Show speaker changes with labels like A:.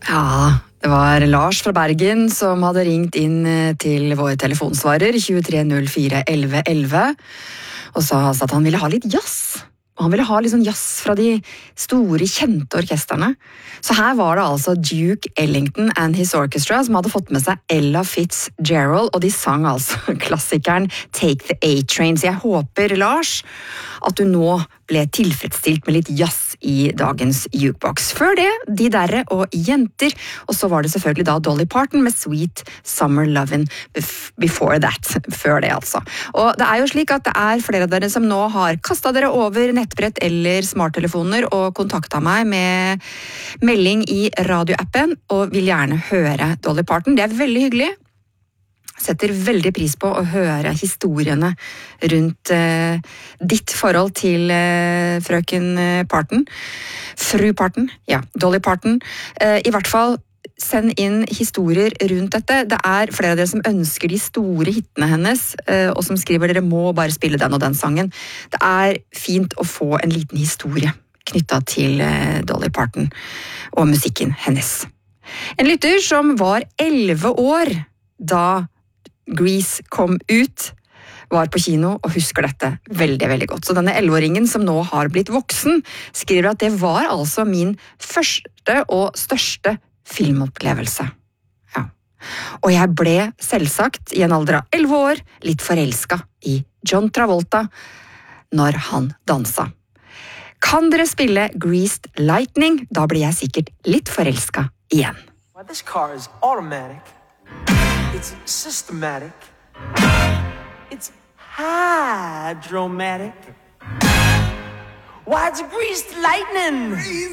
A: Ja, det var Lars fra Bergen som hadde ringt inn til vår telefonsvarer 2304 11 11 og sa at han ville ha litt jazz. Og han ville ha litt sånn jazz fra de store, kjente orkestrene. Så her var det altså Duke Ellington and His Orchestra som hadde fått med seg Ella Fitzgerald, og de sang altså klassikeren Take the A-Train. Så jeg håper, Lars, at du nå ble tilfredsstilt med litt jazz i dagens jukebox. Før det, De Derre og Jenter, og så var det selvfølgelig da Dolly Parton med Sweet Summer Lovin' Before That. Før det, altså. Og det er jo slik at det er flere av dere som nå har kastet dere over nettbrett eller smarttelefoner og kontaktet meg med melding i radioappen og vil gjerne høre Dolly Parton. Det er veldig hyggelig. Setter veldig pris på å høre historiene rundt ditt forhold til frøken Parton. Fru Parton, ja, Dolly Parton. I hvert fall send inn historier rundt dette. Det er flere av dere som ønsker de store hitene hennes, og som skriver dere må bare spille den og den sangen. Det er fint å få en liten historie knyttet til Dolly Parton og musikken hennes. En lytter som var 11 år da Grease kom ut, var på kino og husker dette veldig, veldig godt. Så denne 11-åringen som nå har blitt voksen, skriver at det var altså min første og største filmopplevelse. Ja. Og jeg ble selvsagt i en alder av 11 år litt forelsket i John Travolta når han dansa. Kan dere spille Greased Lightning? Da blir jeg sikkert litt forelsket igjen.
B: Well, this car is automatic. It's systematic. It's hydromatic. Why, it's greased lightning.